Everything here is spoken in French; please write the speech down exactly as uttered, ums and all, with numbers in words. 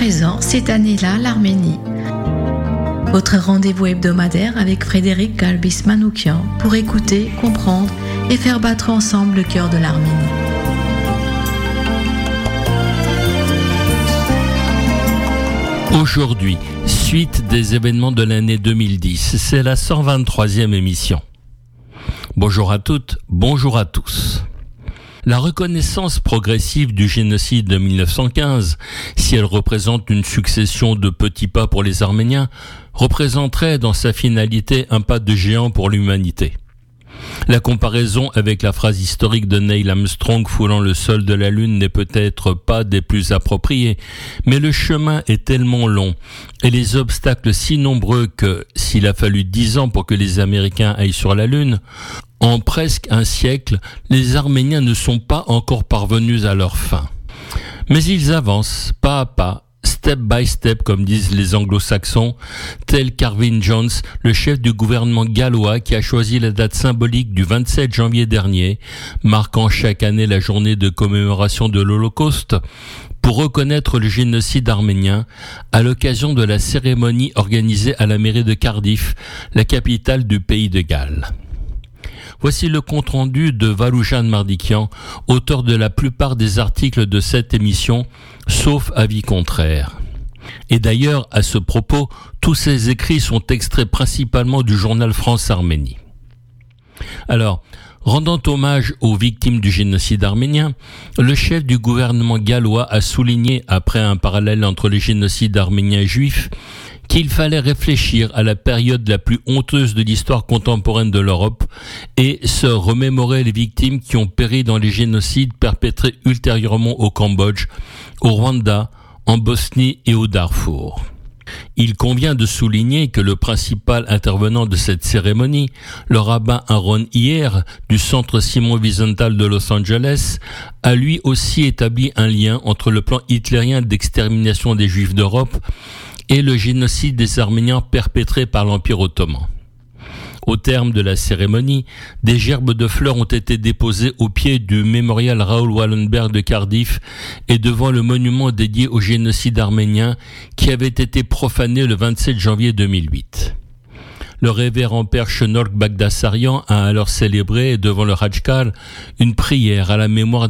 présent cette année-là l'Arménie. Votre rendez-vous hebdomadaire avec Frédéric Galbis-Manoukian pour écouter, comprendre et faire battre ensemble le cœur de l'Arménie. Aujourd'hui, suite des événements de l'année deux mille dix, c'est la cent vingt-troisième émission. Bonjour à toutes, bonjour à tous. La reconnaissance progressive du génocide de mille neuf cent quinze, si elle représente une succession de petits pas pour les Arméniens, représenterait dans sa finalité un pas de géant pour l'humanité. La comparaison avec la phrase historique de Neil Armstrong foulant le sol de la Lune n'est peut-être pas des plus appropriées, mais le chemin est tellement long et les obstacles si nombreux que, s'il a fallu dix ans pour que les Américains aillent sur la Lune, en presque un siècle, les Arméniens ne sont pas encore parvenus à leur fin. Mais ils avancent, pas à pas, step by step, comme disent les anglo-saxons, tel Carvin Jones, le chef du gouvernement gallois qui a choisi la date symbolique du vingt-sept janvier dernier, marquant chaque année la journée de commémoration de l'Holocauste, pour reconnaître le génocide arménien à l'occasion de la cérémonie organisée à la mairie de Cardiff, la capitale du pays de Galles. Voici le compte-rendu de Varoujan Mardikian, auteur de la plupart des articles de cette émission, sauf avis contraire. Et d'ailleurs, à ce propos, tous ces écrits sont extraits principalement du journal France-Arménie. Alors, rendant hommage aux victimes du génocide arménien, le chef du gouvernement gallois a souligné, après un parallèle entre le génocide arménien et juif, qu'il fallait réfléchir à la période la plus honteuse de l'histoire contemporaine de l'Europe et se remémorer les victimes qui ont péri dans les génocides perpétrés ultérieurement au Cambodge, au Rwanda, en Bosnie et au Darfour. Il convient de souligner que le principal intervenant de cette cérémonie, le rabbin Aaron Hier du centre Simon Wiesenthal de Los Angeles, a lui aussi établi un lien entre le plan hitlérien d'extermination des Juifs d'Europe et le génocide des Arméniens perpétré par l'Empire ottoman. Au terme de la cérémonie, des gerbes de fleurs ont été déposées au pied du mémorial Raoul Wallenberg de Cardiff et devant le monument dédié au génocide arménien qui avait été profané le vingt-sept janvier deux mille huit. Le révérend père Chenork Bagdasarian a alors célébré devant le Rajkal une prière à la mémoire